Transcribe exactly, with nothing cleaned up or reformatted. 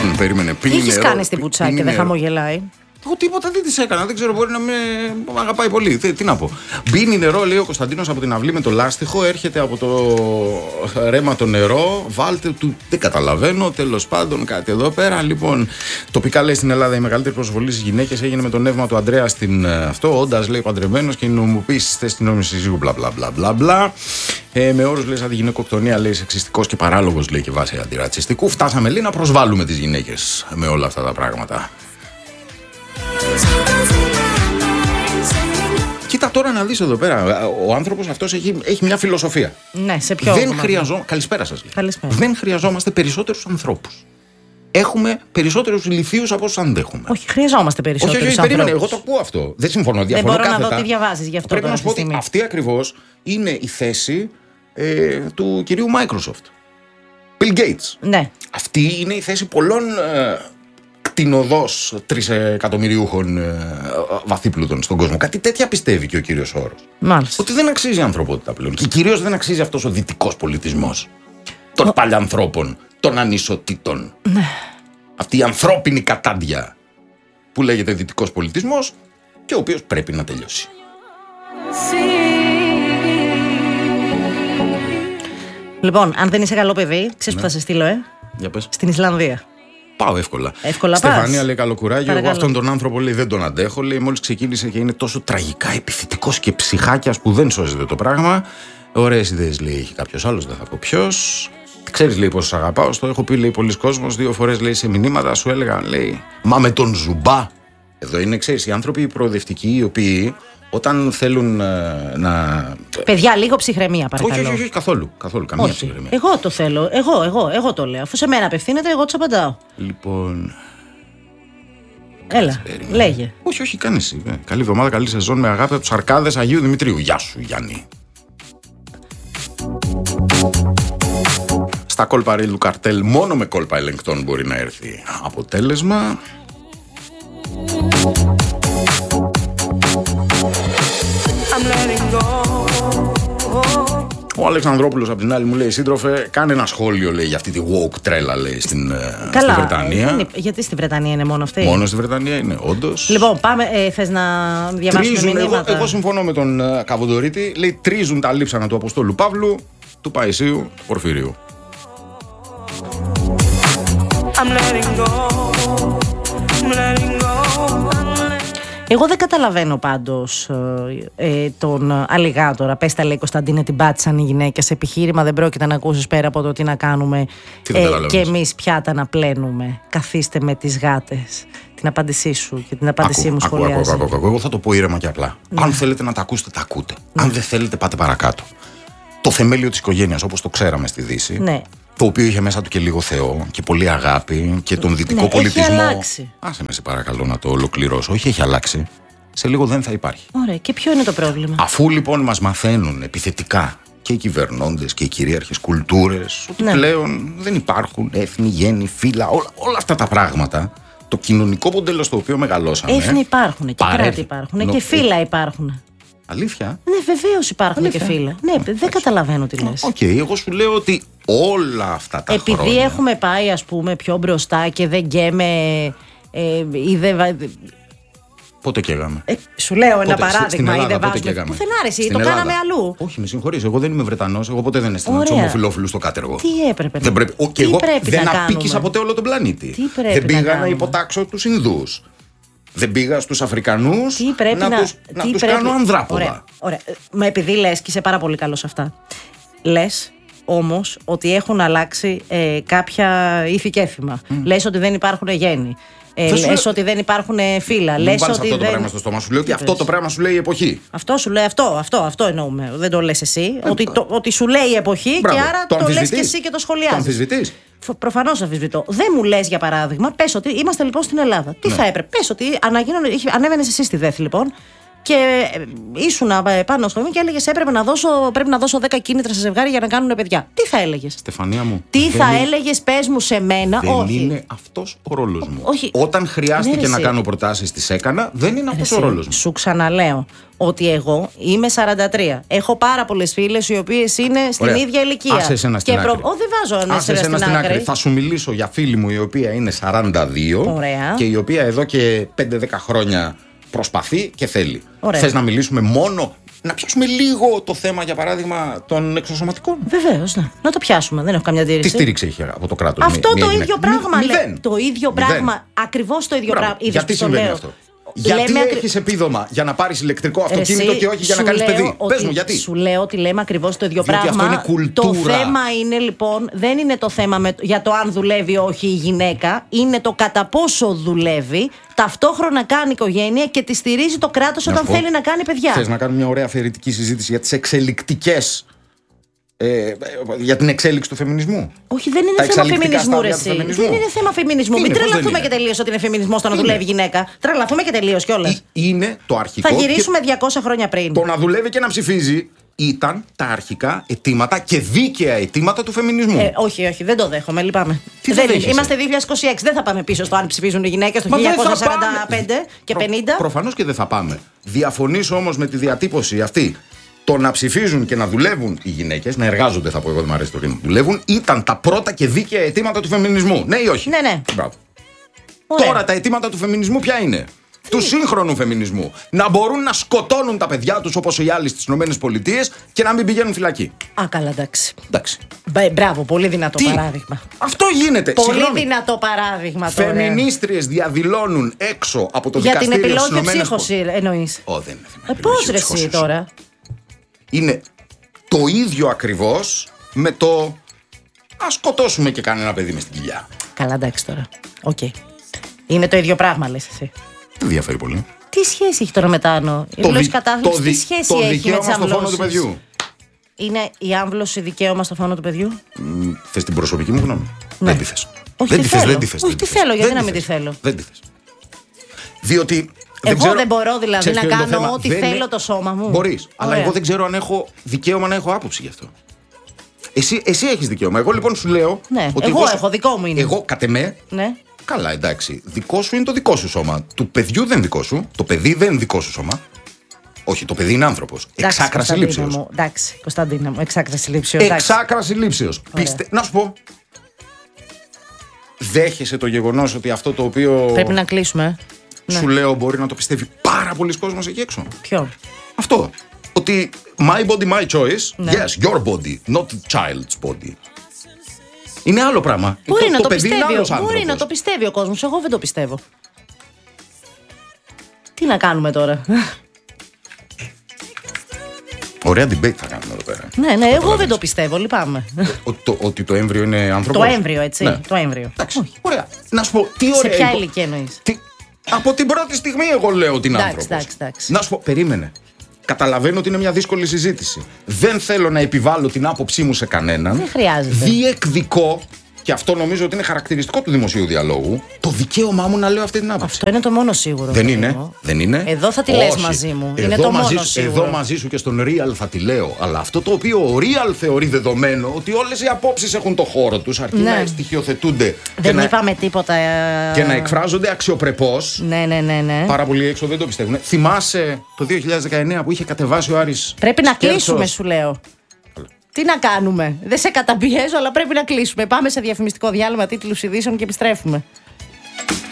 Λοιπόν, περίμενε. Τι έχεις κάνει στην πουτσά και δεν χαμογελάει? Εγώ τίποτα δεν της έκανα. Δεν ξέρω, μπορεί να με αγαπάει πολύ. Τι, τι να πω. Μπίνει νερό, λέει ο Κωνσταντίνος από την αυλή με το λάστιχο. Έρχεται από το ρέμα το νερό. Βάλτε του. Δεν καταλαβαίνω. Τέλος πάντων, κάτι εδώ πέρα. Λοιπόν, τοπικά λέει στην Ελλάδα η μεγαλύτερη προσβολή στις γυναίκες έγινε με το νεύμα του Αντρέα στην αυτό. Όντας λέει παντρεμένος και η νομιμοποίηση στη θέση της νόμιμης συζύγου. Μπλα μπλα μπλα μπλα μπλα. Ε, με όρους λέει σαν τη γυναικοκτονία, λέει σεξιστικός και παράλογος, λέει και βάσει αντιρατσιστικού. Φτάσαμε λέει να προσβάλλουμε τις γυναίκες με όλα αυτά τα πράγματα. Κοίτα τώρα να δεις εδώ πέρα. Ο άνθρωπος αυτός έχει, έχει μια φιλοσοφία. Ναι, σε ποιο Δεν χρειαζό... Καλησπέρα σας. Καλησπέρα. Δεν χρειαζόμαστε περισσότερους ανθρώπους. Έχουμε περισσότερους ηλιθίους από όσους αντέχουμε. Όχι, χρειαζόμαστε περισσότερους όχι, όχι, ανθρώπους. Περίμενε, εγώ το ακούω αυτό. Δεν συμφωνώ. Διαφωνώ. Δεν μπορώ κάθετα. να δω τι διαβάζεις γι' αυτό. Πρέπει τώρα να σου πω ότι στιγμή. αυτή ακριβώς είναι η θέση ε, του κυρίου Microsoft. Bill Gates. Ναι. Αυτή είναι η θέση πολλών ε, κτηνοδός τρισεκατομμυριούχων ε, βαθύπλουτων στον κόσμο. Κάτι τέτοια πιστεύει και ο κύριος Σόρος. Μάλιστα. Ότι δεν αξίζει η ανθρωπότητα πλέον. Και κυρίως δεν αξίζει αυτός ο δυτικός πολιτισμός των ο... παλιανθρώπων, των ανισοτήτων. Ναι. Αυτή η ανθρώπινη κατάντια που λέγεται δυτικός πολιτισμός και ο οποίος πρέπει να τελειώσει. Λοιπόν, αν δεν είσαι καλό παιδί, ξέρεις ναι. που θα σε στείλω, ε? Για πες. Στην Ισλανδία. Πάω εύκολα. Εύκολα Στεφανία πας. λέει καλό κουράγιο. Παρακαλώ. Εγώ αυτόν τον άνθρωπο λέει δεν τον αντέχω. Λέει μόλις ξεκίνησε και είναι τόσο τραγικά επιθετικός και ψυχάκιας που δεν σώζεται το πράγμα. Ωραίες ιδέες λέει έχει κάποιος άλλος, δεν θα πω ποιος. Ξέρεις λέει πόσο αγαπάω. Στο έχω πει λέει πολλοί κόσμος. Δύο φορές λέει σε μηνύματα σου έλεγα λέει μα με τον Ζουμπά. Εδώ είναι ξέρεις οι άνθρωποι οι προοδευτικοί οι οποίοι όταν θέλουν ε, να. Παιδιά, λίγο ψυχραιμία παρακαλώ. Όχι, όχι, όχι, καθόλου. καθόλου καμία όχι. ψυχραιμία. Εγώ το θέλω. Εγώ, εγώ, εγώ το λέω. Αφού σε μένα απευθύνεται, εγώ του απαντάω. Λοιπόν. Έλα, λέγε. Όχι, όχι, κάνε εσύ. Καλή εβδομάδα, καλή σεζόν με αγάπη από τους Αρκάδες Αγίου Δημητρίου. Γεια σου, Γιάννη. Στα κόλπα ρίλου καρτέλ, μόνο με κόλπα ελεγκτών μπορεί να έρθει αποτέλεσμα. Ο Αλεξανδρόπουλος απ' την άλλη μου λέει σύντροφε, κάνε ένα σχόλιο λέει για αυτή τη woke τρέλα λέει στην, Καλά, στη Βρετανία. Είναι, γιατί στη Βρετανία είναι μόνο αυτή. Μόνο στη Βρετανία είναι, όντως. Λοιπόν, πάμε, ε, θες να διαβάσουμε Τρίζουν, μηνύματα. εγώ, εγώ συμφωνώ με τον uh, Καβοντορίτη. Λέει τρίζουν τα λείψανα του Αποστόλου Παύλου, του Παϊσίου, του Πορφυρίου. I'm letting go, I'm letting go. Εγώ δεν καταλαβαίνω πάντως ε, τον αλιγάτορα. Πες τα λέει Κωνσταντίνε την πάτησαν οι γυναίκες. Επιχείρημα δεν πρόκειται να ακούσεις πέρα από το τι να κάνουμε ε, και εμείς πιάτα να πλένουμε. Καθίστε με τις γάτες. Την απάντησή σου και την απάντησή μου σχολιάζει. Ακού, ακού, ακού. Εγώ θα το πω ήρεμα και απλά. Ναι. Αν θέλετε να τα ακούσετε, τα ακούτε. Ναι. Αν δεν θέλετε, πάτε παρακάτω. Το θεμέλιο της οικογένειας, όπως το ξέραμε στη Δύση. Ναι. Το οποίο είχε μέσα του και λίγο Θεό και πολύ αγάπη και τον δυτικό ναι, πολιτισμό. Έχει αλλάξει. Άσε με σε παρακαλώ να το ολοκληρώσω. Όχι, έχει αλλάξει. Σε λίγο δεν θα υπάρχει. Ωραία. Και ποιο είναι το πρόβλημα? Αφού λοιπόν μας μαθαίνουν επιθετικά και οι κυβερνώντες και οι κυρίαρχες κουλτούρες ότι ναι. πλέον δεν υπάρχουν έθνη, γέννη, φύλλα, όλα, όλα αυτά τα πράγματα. Το κοινωνικό μοντέλο στο οποίο μεγαλώσαμε. Έθνη υπάρχουν και κράτη υπάρχουν νο... και φύλλα υπάρχουν. Αλήθεια? Ναι, βεβαίως υπάρχουν Αλήθεια. και φύλλα. Ναι, δεν καταλαβαίνω τι λες. Οκ, okay, εγώ σου λέω ότι όλα αυτά τα Επειδή χρόνια... έχουμε πάει ας πούμε πιο μπροστά και δεν γκαίμε ε, ή δεν... Πότε καίγαμε? Ε, σου λέω ένα πότε, παράδειγμα. Ελλάδα, ή δεν πότε βάζουμε. καίγαμε? Πουθενά ρε, το Ελλάδα. κάναμε αλλού. Όχι, με συγχωρείς. Εγώ δεν είμαι Βρετανός. Εγώ ποτέ δεν έστειλα του ομοφυλόφιλους στο κάτεργο. Τι έπρεπε δεν πρέπει. Ο, και τι εγώ πρέπει δεν να απίκησα ποτέ όλο τον πλανήτη. Τι πρέπει δεν πήγα να, να υποτάξω τους Ινδούς. Δεν πήγα στους Αφρικανούς να, να τους, να τους πρέπει... κάνω ανδράποδα. Ωραία, ωραία. Μα επειδή λες και είσαι πάρα πολύ καλός σε αυτά. Λες όμως ότι έχουν αλλάξει ε, κάποια ήθη και έθιμα. Mm. Λες ότι δεν υπάρχουν γέννη. Ε, λες λέω... ότι δεν υπάρχουν φύλλα. Μην λες βάλεις ότι αυτό δεν... το πράγμα στο στόμα σου. Λέω ότι αυτό το πράγμα σου λέει η εποχή. Αυτό σου λέει αυτό, αυτό, αυτό εννοούμε. Δεν το λες εσύ. Ε, ότι, το, ότι σου λέει η εποχή. Μπράβο. Και άρα το, το λες και εσύ και το σχολιάζεις. Το αμφισβητείς? Προφανώς αμφισβητώ. Δεν μου λες για παράδειγμα, πες ότι είμαστε λοιπόν στην Ελλάδα. Τι ναι. θα έπρεπε? Πες ότι ανέβαινες εσύ στη ΔΕΘ λοιπόν. και ήσουν πάνω στο μήνυμα και έλεγες έπρεπε να δώσω, πρέπει να δώσω δέκα κίνητρα σε ζευγάρι για να κάνουν παιδιά. Τι θα έλεγες? Στεφανία μου. Τι θα είναι... έλεγες, πες μου σε μένα? Δεν όχι. είναι αυτός ο ρόλος μου. Όχι. Όταν χρειάστηκε ναι, να κάνω προτάσεις, τις έκανα. Δεν είναι αυτός ο ρόλος μου. Σου ξαναλέω ότι εγώ είμαι σαράντα τρία. Έχω πάρα πολλές φίλες οι οποίες είναι στην Ωραία. ίδια ηλικία. Άσε εσένα στην άκρη. Προ... Ω, δεν βάζω ένα Άσε εσένα στην άκρη. Θα σου μιλήσω για φίλη μου η οποία είναι σαράντα δύο. Ωραία. Και η οποία εδώ και πέντε δέκα χρόνια προσπαθεί και θέλει. Ωραία. Θες να μιλήσουμε μόνο, να πιάσουμε λίγο το θέμα, για παράδειγμα, των εξωσωματικών? Βεβαίως, ναι. Να το πιάσουμε. Δεν έχω καμιά αντίρρηση. Τι στήριξη έχει από το κράτος? Αυτό μία, το μία ίδιο γυναίκα. πράγμα. Μη, Λέ, μηδέν. το ίδιο Μηδέν. πράγμα. Ακριβώς το ίδιο πράγμα. Γιατί συμβαίνει αυτό? Γιατί έχεις επίδομα για να πάρεις ηλεκτρικό αυτοκίνητο Εσύ, και όχι για να κάνεις παιδί? Ότι, Πες μου γιατί. Σου λέω ότι λέμε ακριβώς το ίδιο Διότι πράγμα. Αυτό είναι κουλτούρα. Το θέμα είναι λοιπόν, δεν είναι το θέμα με, για το αν δουλεύει όχι η γυναίκα, είναι το κατά πόσο δουλεύει, ταυτόχρονα κάνει οικογένεια και τη στηρίζει το κράτος όταν θέλει να κάνει παιδιά. Θες να κάνουμε μια ωραία αφαιρετική συζήτηση για τις εξελικτικές. Ε, για την εξέλιξη του φεμινισμού. Όχι, δεν είναι θέμα φεμινισμού, ρε εσύ. Δεν είναι θέμα φεμινισμού. Μην τρελαθούμε και τελείως ότι είναι φεμινισμός το να δουλεύει γυναίκα. Τρελαθούμε και τελείως κιόλας. Είναι το αρχικό. Θα γυρίσουμε διακόσια χρόνια πριν. Το να δουλεύει και να ψηφίζει ήταν τα αρχικά αιτήματα και δίκαια αιτήματα του φεμινισμού. Ε, όχι, όχι, δεν το δέχομαι, λυπάμαι. Τι δεν δεν είναι. Είμαστε δύο χιλιάδες είκοσι έξι, δεν θα πάμε πίσω στο αν ψηφίζουν οι γυναίκες το χίλια εννιακόσια σαράντα πέντε και πενήντα. Προ, προφανώς και δεν θα πάμε. Διαφωνείς όμως με τη διατύπωση αυτή. Το να ψηφίζουν και να δουλεύουν οι γυναίκες, να εργάζονται, θα πω εγώ, δεν μου αρέσει το ρήμα, δουλεύουν, ήταν τα πρώτα και δίκαια αιτήματα του φεμινισμού. Ναι ή όχι? Ναι, ναι. Τώρα τα αιτήματα του φεμινισμού ποια είναι? Του σύγχρονου φεμινισμού. Να μπορούν να σκοτώνουν τα παιδιά τους όπως οι άλλοι στις ΗΠΑ και να μην πηγαίνουν φυλακή. Α, καλά, εντάξει. εντάξει. Μπράβο, πολύ δυνατό Τι? παράδειγμα. Αυτό γίνεται. Πολύ Συγγνώμη. δυνατό παράδειγμα τώρα. Φεμινίστριες διαδηλώνουν έξω από το για δικαστήριο. Για την επιλογή ψύχωση εννοείς? Ω, δεν είναι θέμα. Ε, πώς ρε εσύ τώρα? Είναι το ίδιο ακριβώς με το ας σκοτώσουμε και κανένα παιδί μες στην κοιλιά. Καλά, εντάξει τώρα. Οκ. Okay. Είναι το ίδιο πράγμα, λες εσύ. Δεν διαφέρει πολύ. Τι σχέση έχει τώρα με τα άνω? Η επιλογή κατάθλιψης τι σχέση το έχει με τις δικαίωμα στο φόνο του παιδιού. Είναι η άμβλωση δικαίωμα στο φόνο του παιδιού? Mm, θες την προσωπική μου γνώμη? Ναι. Δεν τη θες. Όχι, δεν τη θες, δεν τη θες. Όχι, τι θέλω, γιατί να μην τη θέλω? Δεν τη θες. Διότι. Εγώ δεν, ξέρω, δεν μπορώ δηλαδή να κάνω ό,τι δεν θέλω είναι... το σώμα μου. Μπορείς, αλλά εγώ δεν ξέρω αν έχω δικαίωμα να έχω άποψη γι' αυτό. Εσύ, εσύ έχεις δικαίωμα. Εγώ λοιπόν σου λέω. Ναι, ότι εγώ, εγώ έχω, δικό μου είναι. Εγώ κατ' εμέ. Ναι. Καλά, εντάξει. Δικό σου είναι το δικό σου σώμα. Του παιδιού δεν είναι δικό σου. Το παιδί δεν είναι δικό σου σώμα. Όχι, το παιδί είναι άνθρωπος. Εξάκραση λήψεως. Εντάξει, Κωνσταντίνα μου, εξάκραση λήψεως. Εξάκραση λήψεως. Πιστε... Να σου πω. Δέχεσαι το γεγονός ότι αυτό το οποίο. Πρέπει να κλείσουμε. Σου ναι. λέω μπορεί να το πιστεύει πάρα πολλοί κόσμος εκεί έξω. Ποιο? Αυτό. Ότι my body, my choice. Ναι. Yes, your body, not the child's body. Είναι άλλο πράγμα. Μπορεί, το, να, το το παιδί πιστεύει, είναι μπορεί να το πιστεύει ο κόσμος. Εγώ δεν το πιστεύω. Τι να κάνουμε τώρα? Ωραία debate θα κάνουμε εδώ πέρα. Ναι, ναι, εγώ δεν το πιστεύω, λυπάμαι. Ότι το, ότι το έμβριο είναι άνθρωπος. Το έμβριο, έτσι. Ναι. Το έμβριο. Εντάξει. Ωραία. Να σου πω, τι ωραία. Σε ποια ηλικία εννοείς? Τι... Από την πρώτη στιγμή εγώ λέω ότι είναι εντάξει, άνθρωπος. Εντάξει, εντάξει. Να σου πω, περίμενε. Καταλαβαίνω ότι είναι μια δύσκολη συζήτηση. Δεν θέλω να επιβάλλω την άποψή μου σε κανέναν. Δεν χρειάζεται. Διεκδικώ, και αυτό νομίζω ότι είναι χαρακτηριστικό του δημοσίου διαλόγου, το δικαίωμά μου να λέω αυτή την άποψη. Αυτό είναι το μόνο σίγουρο. Δεν είναι. Δεν είναι. Εδώ θα τη λες μαζί μου. Εδώ είναι το μαζί, μόνο σίγουρο. Εδώ μαζί σου και στον Real θα τη λέω. Αλλά αυτό το οποίο ο Real θεωρεί δεδομένο, ότι όλες οι απόψεις έχουν το χώρο τους, αρκεί ναι. να στοιχειοθετούνται. Δεν και είπαμε να... τίποτα. Και να εκφράζονται αξιοπρεπώς. Ναι, ναι, ναι, ναι. Πάρα πολλοί έξω δεν το πιστεύουν. Θυμάσαι το δύο χιλιάδες δεκαεννέα που είχε κατεβάσει ο Άρης. Πρέπει να κλείσουμε, σου λέω. Τι να κάνουμε. Δεν σε καταπιέζω, αλλά πρέπει να κλείσουμε. Πάμε σε διαφημιστικό διάλειμμα, τίτλους ειδήσεων και επιστρέφουμε.